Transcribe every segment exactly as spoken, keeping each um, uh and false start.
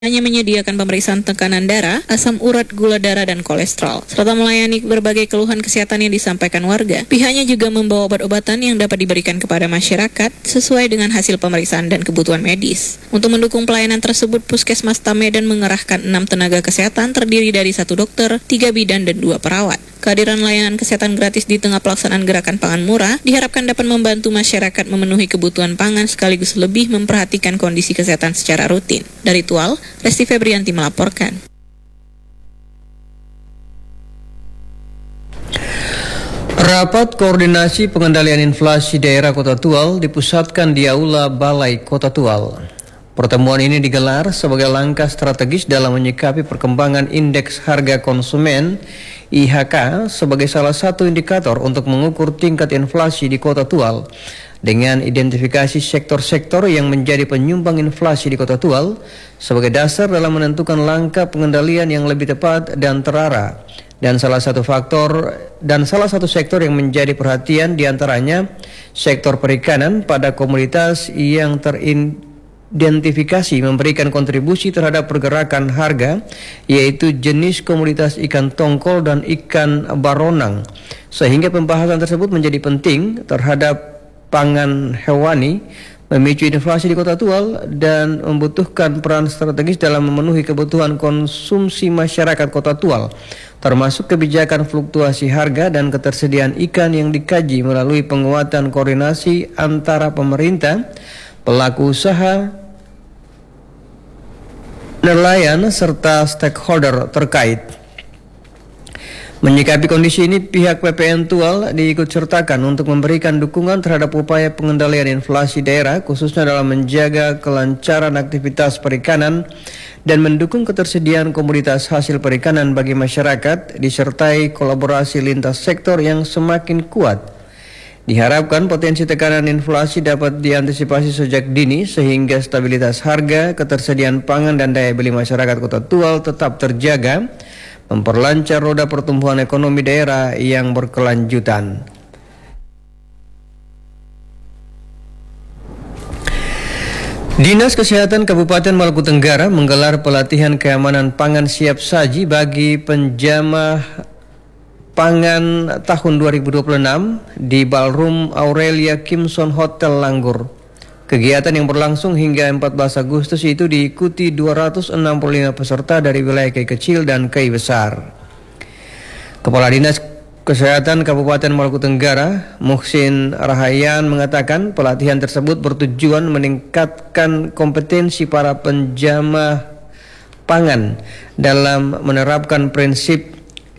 hanya menyediakan pemeriksaan tekanan darah, asam urat, gula darah, dan kolesterol, serta melayani berbagai keluhan kesehatan yang disampaikan warga. Pihaknya juga membawa obat-obatan yang dapat diberikan kepada masyarakat sesuai dengan hasil pemeriksaan dan kebutuhan medis. Untuk mendukung pelayanan tersebut, Puskesmas Tamedan mengerahkan enam tenaga kesehatan terdiri dari satu dokter, tiga bidan, dan dua perawat. Kehadiran layanan kesehatan gratis di tengah pelaksanaan gerakan pangan murah diharapkan dapat membantu masyarakat memenuhi kebutuhan pangan sekaligus lebih memperhatikan kondisi kesehatan secara rutin. Dari Tual, Resti Febrianti melaporkan. Rapat koordinasi pengendalian inflasi daerah Kota Tual dipusatkan di Aula Balai Kota Tual. Pertemuan ini digelar sebagai langkah strategis dalam menyikapi perkembangan indeks harga konsumen I H K sebagai salah satu indikator untuk mengukur tingkat inflasi di Kota Tual. Dengan identifikasi sektor-sektor yang menjadi penyumbang inflasi di Kota Tual sebagai dasar dalam menentukan langkah pengendalian yang lebih tepat dan terarah. Dan salah satu faktor dan salah satu sektor yang menjadi perhatian diantaranya sektor perikanan pada komoditas yang teridentifikasi memberikan kontribusi terhadap pergerakan harga, yaitu jenis komoditas ikan tongkol dan ikan baronang. Sehingga pembahasan tersebut menjadi penting terhadap pangan hewani, memicu inflasi di Kota Tual, dan membutuhkan peran strategis dalam memenuhi kebutuhan konsumsi masyarakat Kota Tual, termasuk kebijakan fluktuasi harga dan ketersediaan ikan yang dikaji melalui penguatan koordinasi antara pemerintah, pelaku usaha, nelayan, serta stakeholder terkait. Menyikapi kondisi ini, pihak P P N Tual diikutsertakan untuk memberikan dukungan terhadap upaya pengendalian inflasi daerah, khususnya dalam menjaga kelancaran aktivitas perikanan dan mendukung ketersediaan komoditas hasil perikanan bagi masyarakat, disertai kolaborasi lintas sektor yang semakin kuat. Diharapkan potensi tekanan inflasi dapat diantisipasi sejak dini sehingga stabilitas harga, ketersediaan pangan, dan daya beli masyarakat Kota Tual tetap terjaga, memperlancar roda pertumbuhan ekonomi daerah yang berkelanjutan. Dinas Kesehatan Kabupaten Maluku Tenggara menggelar pelatihan keamanan pangan siap saji bagi penjamah pangan tahun dua ribu dua puluh enam di Ballroom Aurelia Kimson Hotel Langgur. Kegiatan yang berlangsung hingga empat belas Agustus itu diikuti dua ratus enam puluh lima peserta dari wilayah K I kecil dan K I besar. Kepala Dinas Kesehatan Kabupaten Maluku Tenggara, Muhsin Rahayan, mengatakan pelatihan tersebut bertujuan meningkatkan kompetensi para penjamah pangan dalam menerapkan prinsip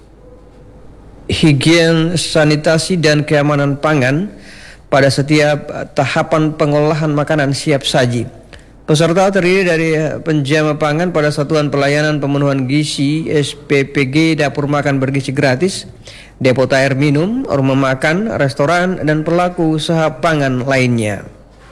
higien, sanitasi, dan keamanan pangan pada setiap tahapan pengolahan makanan siap saji. Peserta terdiri dari penjama pangan pada Satuan Pelayanan Pemenuhan Gizi S P P G, dapur makan bergizi gratis, depot air minum, rumah makan, restoran, dan pelaku usaha pangan lainnya.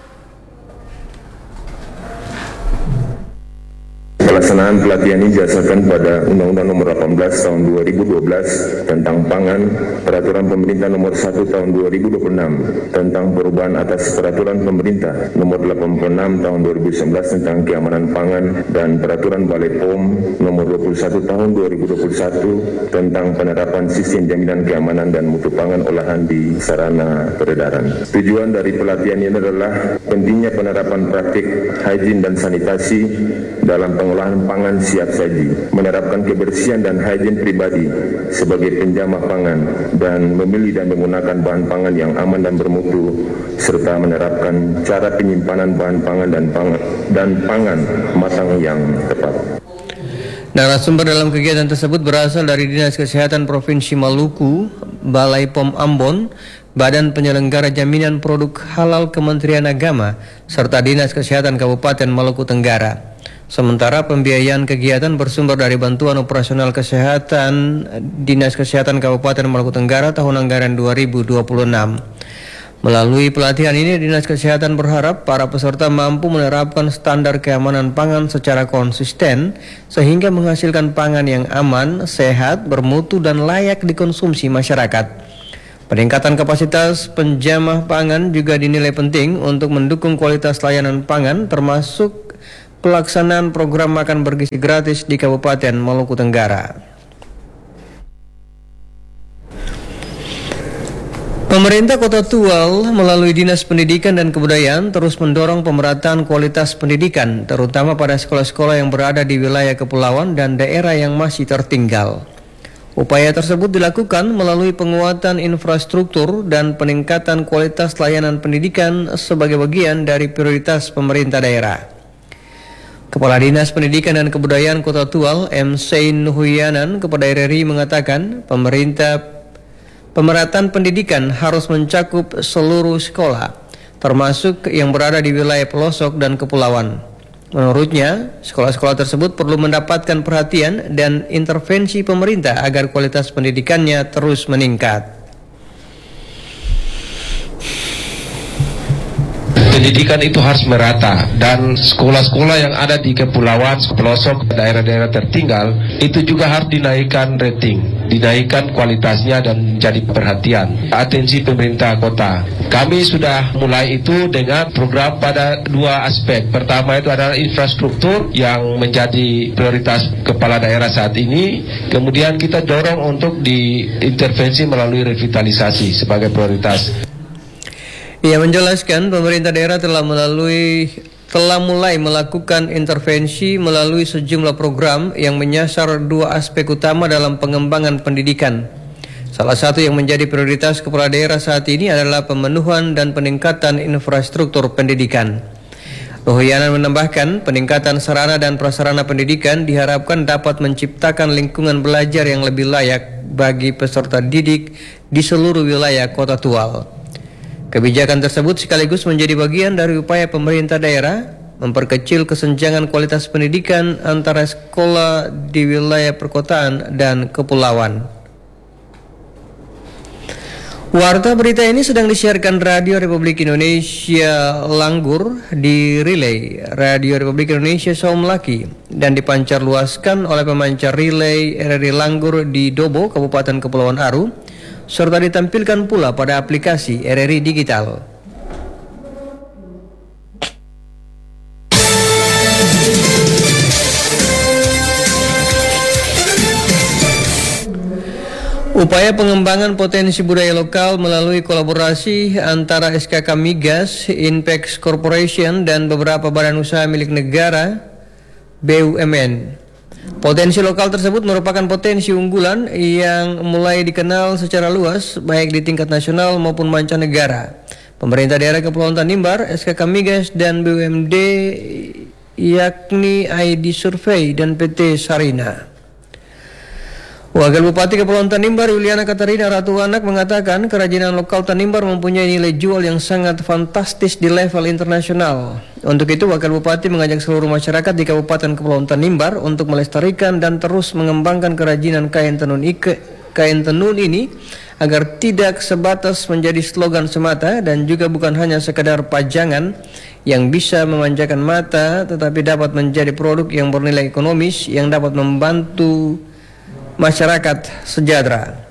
Pelaksanaan pelatihan ini didasarkan pada Undang-Undang Nomor delapan belas Tahun dua ribu dua belas tentang Pangan, Peraturan Pemerintah Nomor satu Tahun dua ribu dua puluh enam tentang perubahan atas Peraturan Pemerintah Nomor delapan puluh enam Tahun dua ribu sembilan belas tentang keamanan pangan, dan Peraturan Balai P O M Nomor dua puluh satu Tahun dua ribu dua puluh satu tentang penerapan sistem jaminan keamanan dan mutu pangan olahan di sarana peredaran. Tujuan dari pelatihan ini adalah pentingnya penerapan praktik hygiene dan sanitasi dalam pengolahan pangan siap saji, menerapkan kebersihan dan hygiene pribadi sebagai penjamah pangan, dan memilih dan menggunakan bahan pangan yang aman dan bermutu, serta menerapkan cara penyimpanan bahan pangan dan pangan, dan pangan matang yang tepat. Narasumber dalam kegiatan tersebut berasal dari Dinas Kesehatan Provinsi Maluku, Balai P O M Ambon, Badan Penyelenggara Jaminan Produk Halal Kementerian Agama, serta Dinas Kesehatan Kabupaten Maluku Tenggara. Sementara pembiayaan kegiatan bersumber dari bantuan operasional kesehatan Dinas Kesehatan Kabupaten Maluku Tenggara tahun anggaran dua ribu dua puluh enam. Melalui pelatihan ini, Dinas Kesehatan berharap para peserta mampu menerapkan standar keamanan pangan secara konsisten sehingga menghasilkan pangan yang aman, sehat, bermutu, dan layak dikonsumsi masyarakat. Peningkatan kapasitas penjamah pangan juga dinilai penting untuk mendukung kualitas layanan pangan, termasuk pelaksanaan program makan bergizi gratis di Kabupaten Maluku Tenggara. Pemerintah Kota Tual melalui Dinas Pendidikan dan Kebudayaan terus mendorong pemerataan kualitas pendidikan, terutama pada sekolah-sekolah yang berada di wilayah kepulauan dan daerah yang masih tertinggal. Upaya tersebut dilakukan melalui penguatan infrastruktur dan peningkatan kualitas layanan pendidikan sebagai bagian dari prioritas pemerintah daerah. Kepala Dinas Pendidikan dan Kebudayaan Kota Tual, M. Sein Huyanan, kepada R R I mengatakan, pemerintah pemerataan pendidikan harus mencakup seluruh sekolah, termasuk yang berada di wilayah pelosok dan kepulauan. Menurutnya, sekolah-sekolah tersebut perlu mendapatkan perhatian dan intervensi pemerintah agar kualitas pendidikannya terus meningkat. Pendidikan itu harus merata, dan sekolah-sekolah yang ada di kepulauan, pelosok, daerah-daerah tertinggal itu juga harus dinaikkan rating, dinaikkan kualitasnya dan menjadi perhatian, atensi pemerintah kota. Kami sudah mulai itu dengan program pada dua aspek. Pertama itu adalah infrastruktur yang menjadi prioritas kepala daerah saat ini. Kemudian kita dorong untuk diintervensi melalui revitalisasi sebagai prioritas. Ia menjelaskan pemerintah daerah telah melalui telah mulai melakukan intervensi melalui sejumlah program yang menyasar dua aspek utama dalam pengembangan pendidikan. Salah satu yang menjadi prioritas kepala daerah saat ini adalah pemenuhan dan peningkatan infrastruktur pendidikan. Rohyanan menambahkan, peningkatan sarana dan prasarana pendidikan diharapkan dapat menciptakan lingkungan belajar yang lebih layak bagi peserta didik di seluruh wilayah Kota Tual. Kebijakan tersebut sekaligus menjadi bagian dari upaya pemerintah daerah memperkecil kesenjangan kualitas pendidikan antara sekolah di wilayah perkotaan dan kepulauan. Warta berita ini sedang disiarkan Radio Republik Indonesia Langgur di relay Radio Republik Indonesia Saumlaki dan dipancar luaskan oleh pemancar relay R R I Langgur di Dobo, Kabupaten Kepulauan Aru, serta ditampilkan pula pada aplikasi R R I Digital. Upaya pengembangan potensi budaya lokal melalui kolaborasi antara S K K Migas, Inpex Corporation, dan beberapa badan usaha milik negara B U M N. Potensi lokal tersebut merupakan potensi unggulan yang mulai dikenal secara luas baik di tingkat nasional maupun mancanegara. Pemerintah daerah Kepulauan Tanimbar, S K K Migas, dan B U M D yakni I D Survey dan P T Sarina. Wakil Bupati Kepulauan Tanimbar Yuliana Katarina Ratuanak mengatakan kerajinan lokal Tanimbar mempunyai nilai jual yang sangat fantastis di level internasional. Untuk itu, Wakil Bupati mengajak seluruh masyarakat di Kabupaten Kepulauan Tanimbar untuk melestarikan dan terus mengembangkan kerajinan kain tenun ike, kain tenun ini agar tidak sebatas menjadi slogan semata dan juga bukan hanya sekedar pajangan yang bisa memanjakan mata, tetapi dapat menjadi produk yang bernilai ekonomis yang dapat membantu masyarakat sejahtera.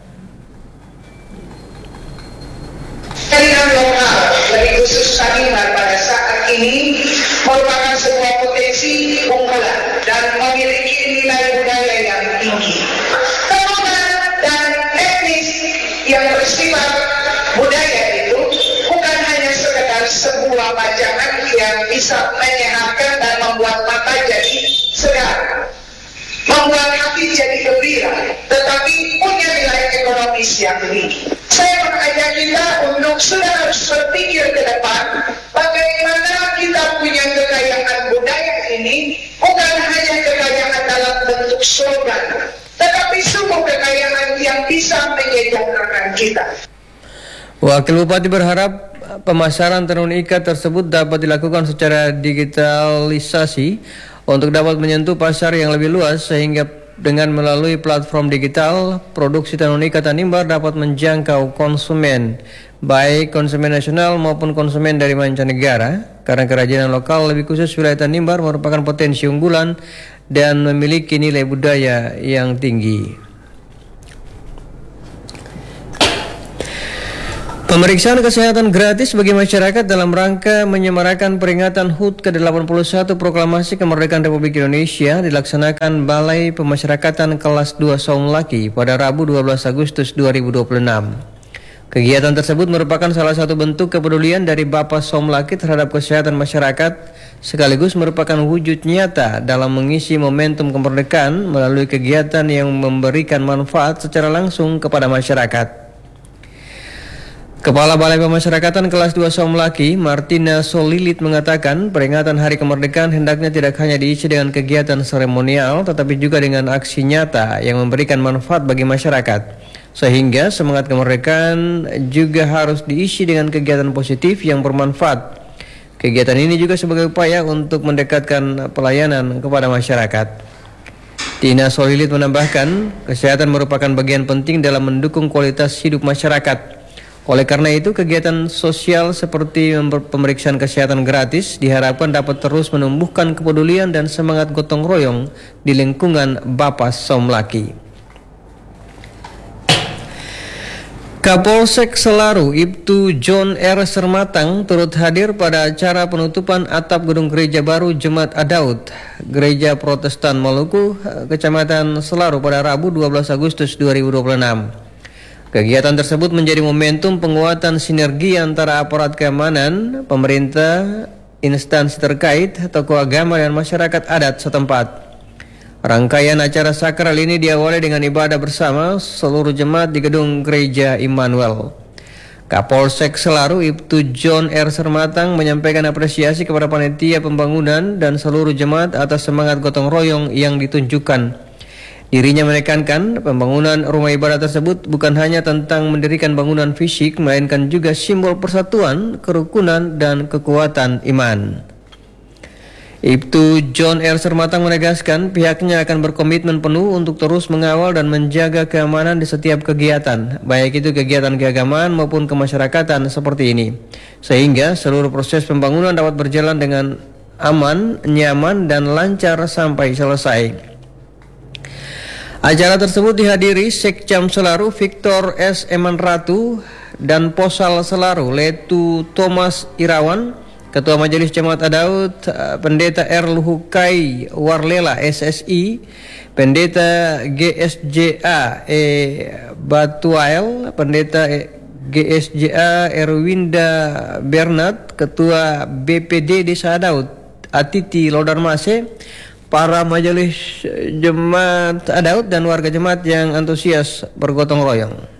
Kainan lokal, lebih khusus Tanimbar pada saat ini merupakan sebuah potensi unggulan dan memiliki nilai budaya yang tinggi. Kemudian dan etnis yang bersifat budaya itu bukan hanya sekedar sebuah pajangan yang bisa menyehatkan dan membuat mata jadi segar, membuat hati jadi gembira, tetapi punya nilai ekonomis yang tinggi. Saya mengajak kita untuk sudah harus berpikir ke depan bagaimana kita punya kekayaan budaya ini bukan hanya kekayaan dalam bentuk slogan, tetapi sungguh kekayaan yang bisa menyejahterakan kita. Wakil Bupati berharap pemasaran tenun ikat tersebut dapat dilakukan secara digitalisasi untuk dapat menyentuh pasar yang lebih luas, sehingga dengan melalui platform digital, produksi tenun ikat Tanimbar dapat menjangkau konsumen, baik konsumen nasional maupun konsumen dari mancanegara, karena kerajinan lokal lebih khusus wilayah Tanimbar merupakan potensi unggulan dan memiliki nilai budaya yang tinggi. Pemeriksaan kesehatan gratis bagi masyarakat dalam rangka menyemarakan peringatan H U T ke delapan puluh satu Proklamasi Kemerdekaan Republik Indonesia dilaksanakan Balai Pemasyarakatan Kelas dua Saumlaki pada Rabu dua belas Agustus dua ribu dua puluh enam. Kegiatan tersebut merupakan salah satu bentuk kepedulian dari Bapas Saumlaki terhadap kesehatan masyarakat, sekaligus merupakan wujud nyata dalam mengisi momentum kemerdekaan melalui kegiatan yang memberikan manfaat secara langsung kepada masyarakat. Kepala Balai Pemasyarakatan Kelas dua Saumlaki, Martina Solilit, mengatakan peringatan Hari Kemerdekaan hendaknya tidak hanya diisi dengan kegiatan seremonial, tetapi juga dengan aksi nyata yang memberikan manfaat bagi masyarakat. Sehingga semangat kemerdekaan juga harus diisi dengan kegiatan positif yang bermanfaat. Kegiatan ini juga sebagai upaya untuk mendekatkan pelayanan kepada masyarakat. Tina Solilit menambahkan, kesehatan merupakan bagian penting dalam mendukung kualitas hidup masyarakat. Oleh karena itu, kegiatan sosial seperti pemeriksaan kesehatan gratis diharapkan dapat terus menumbuhkan kepedulian dan semangat gotong royong di lingkungan Bapas Saumlaki. Kapolsek Selaru, Ibtu John R. Sermatang turut hadir pada acara penutupan atap gedung gereja baru Jemaat Adaud, Gereja Protestan Maluku, Kecamatan Selaru pada Rabu dua belas Agustus dua ribu dua puluh enam. Kegiatan tersebut menjadi momentum penguatan sinergi antara aparat keamanan, pemerintah, instansi terkait, tokoh agama dan masyarakat adat setempat. Rangkaian acara sakral ini diawali dengan ibadah bersama seluruh jemaat di gedung Gereja Immanuel. Kapolsek Selaru, Ibtu John R. Sermatang, menyampaikan apresiasi kepada panitia pembangunan dan seluruh jemaat atas semangat gotong royong yang ditunjukkan. Dirinya menekankan pembangunan rumah ibadah tersebut bukan hanya tentang mendirikan bangunan fisik, melainkan juga simbol persatuan, kerukunan, dan kekuatan iman. Ibtu John R. Sermatang menegaskan pihaknya akan berkomitmen penuh untuk terus mengawal dan menjaga keamanan di setiap kegiatan, baik itu kegiatan keagamaan maupun kemasyarakatan seperti ini, sehingga seluruh proses pembangunan dapat berjalan dengan aman, nyaman, dan lancar sampai selesai. Acara tersebut dihadiri Sekcam Selaru Victor S. Eman Ratu dan Posal Selaru Letu Thomas Irawan, Ketua Majelis Jemaat Adaud Pendeta R. Luhukai Warlela S S I, Pendeta G S J A E Batuael, Pendeta G S J A Erwinda Bernard, Ketua B P D Desa Adaud Atiti Lodarmase, para majelis jemaat Adaud dan warga jemaat yang antusias bergotong royong.